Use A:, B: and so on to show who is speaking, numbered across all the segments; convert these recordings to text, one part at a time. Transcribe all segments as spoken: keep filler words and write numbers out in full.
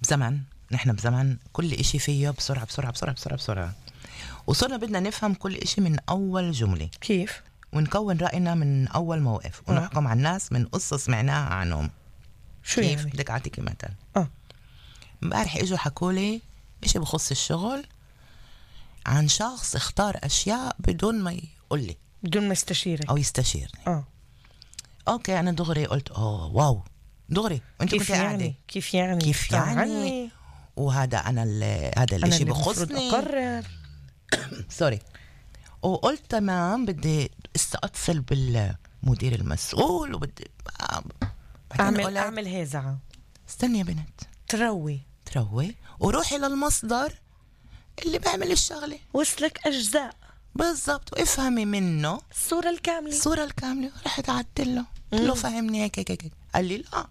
A: بزمن، نحن بزمن كل إشي فيه بسرعة بسرعة بسرعة بسرعة بسرعة، وصرنا بدنا نفهم كل إشي من أول جملة.
B: كيف؟
A: ونكون رأينا من أول موقف، ونحكم على الناس من قصة سمعناها عنهم.
B: شو
A: كيف؟
B: يعني؟
A: بدك أعطيكي مثل.
B: اه
A: امبارح إجوا حكولي إشي بخص الشغل عن شخص اختار أشياء بدون ما يقول لي،
B: بدون ما يستشيرك
A: أو يستشيرني.
B: اه
A: أوكي، أنا دغري قلت أوه واو، دغري أنت
B: كيف
A: كنت
B: يعني؟
A: قاعدة
B: كيف يعني؟
A: كيف يعني؟
B: عني.
A: وهذا أنا اللي هذا
B: أنا
A: الإشي
B: اللي المفروض
A: بخصني،
B: أقرر.
A: سوري. وقلت تمام، بدي استأصل بالمدير المسؤول، وبدي
B: أعمل أعمل هيزعة.
A: استني يا بنت،
B: تروي
A: تروي وروحي للمصدر اللي بيعمل الشغلة،
B: وصلك أجزاء
A: بالضبط، وافهمي منه
B: الصورة الكاملة.
A: الصورة الكاملة. رحت قعدت له قلت له فهمني هيك هيك هيك، قال لي لا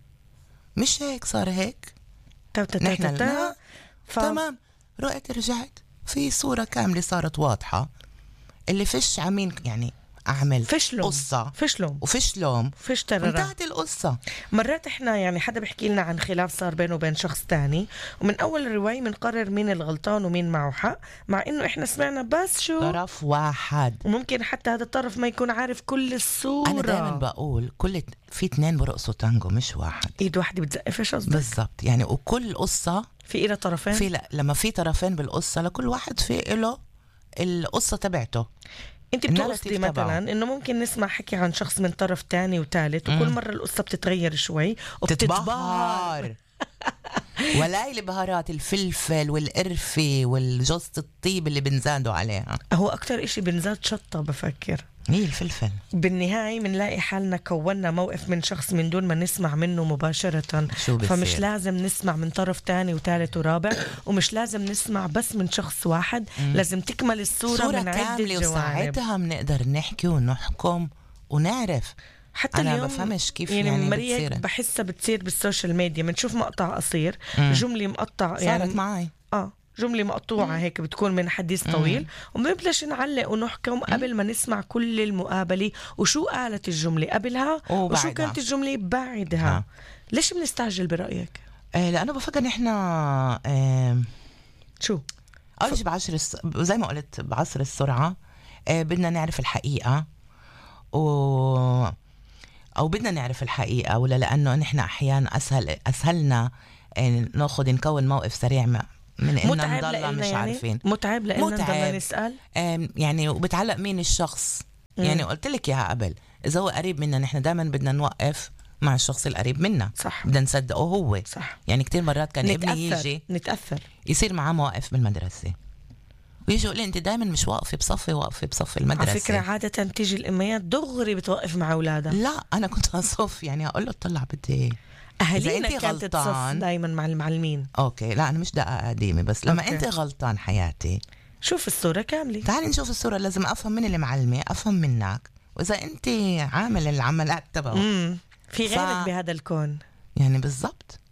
A: مش هيك، صار هيك. نحن لا ف... تمام. رحت رجعت في صورة كاملة صارت واضحة، اللي فيش عمين يعني أعمل
B: فشلوم
A: قصة
B: فشلوم
A: وفشلوم
B: فش ترى
A: وانتهت القصة.
B: مرات احنا يعني حدا بحكي لنا عن خلاف صار بينه وبين شخص تاني، ومن أول الرواية منقرر مين الغلطان ومين معه حق، مع إنه احنا سمعنا بس شو
A: طرف واحد،
B: وممكن حتى هذا الطرف ما يكون عارف كل الصورة.
A: أنا دائما بقول كل في اتنين برقصوا تانجو مش واحد،
B: إيد واحدة بتزقف. إيش قصدك؟
A: بالضبط يعني. وكل قصة
B: في إلها طرفين.
A: في لا لما في طرفين بالقصة، لكل واحد في له القصة تبعته.
B: انت بتقصدي مثلا انه ممكن نسمع حكي عن شخص من طرف تاني وثالث، وكل مرة القصة بتتغير شوي وبتتبهر
A: ولاي البهارات، الفلفل والقرفة والجوز الطيب اللي بنزادوا عليها.
B: هو أكتر إشي بنزاد شطة بفكر
A: هي الفلفل.
B: بالنهاية منلاقي حالنا كونا موقف من شخص من دون ما نسمع منه مباشرة. فمش لازم نسمع من طرف تاني وثالث ورابع، ومش لازم نسمع بس من شخص واحد. مم. لازم تكمل الصورة
A: صورة
B: من عدة جوانب،
A: وساعتها بنقدر نحكي ونحكم ونعرف.
B: حتى
A: أنا
B: اليوم
A: بفهمش كيف
B: يعني,
A: يعني
B: مريك بحسها بتصير بالسوشيال ميديا. بنشوف مقطع قصير، مم. جملة مقطع يعني
A: صارت معي
B: اه جملة مقطوعة مم. هيك بتكون من حديث طويل، وبنبلش نعلق ونحكم قبل ما نسمع كل المقابلة وشو قالت الجملة قبلها وشو كانت الجملة بعدها. ها. ليش بنستعجل برأيك؟
A: آه لأنه بفكر نحنا آه
B: شو
A: أول شيء بعصر الس... زي ما قلت بعصر السرعة. آه بدنا نعرف الحقيقة، و أو بدنا نعرف الحقيقة، ولا لأنه نحن أحيانا أسهل أسهلنا ناخد نكون موقف سريع ما من إننا نضل مش
B: يعني
A: عارفين.
B: متعب لأننا نضل نسأل
A: يعني، وبتعلق مين الشخص. مم. يعني قلت لك إياها قبل، إذا هو قريب منا نحن دائما بدنا نوقف مع الشخص القريب منا.
B: صح.
A: بدنا نصدقه هو.
B: صح.
A: يعني كتير مرات كان
B: نتأثر.
A: ابني يجي
B: نتأثر
A: يصير معاه مواقف بالمدرسة، ويجي يقول لي أنت دائما مش واقفة بصفي واقفة بصف المدرسة.
B: على فكرة عادة تيجي الأميات دغري بتوقف مع أولادها.
A: لا أنا كنت أصف يعني أقول له طلع بدي
B: أهلينا كانت تصف دايما مع المعلمين.
A: أوكي لا أنا مش دقة قديمة، بس لما أوكي. أنت غلطان حياتي
B: شوف الصورة كاملة.
A: تعالي نشوف الصورة. لازم أفهم من اللي معلمة، أفهم منك، وإذا أنت عامل العملات تبعه
B: في غيرك ف... بهذا الكون
A: يعني بالضبط.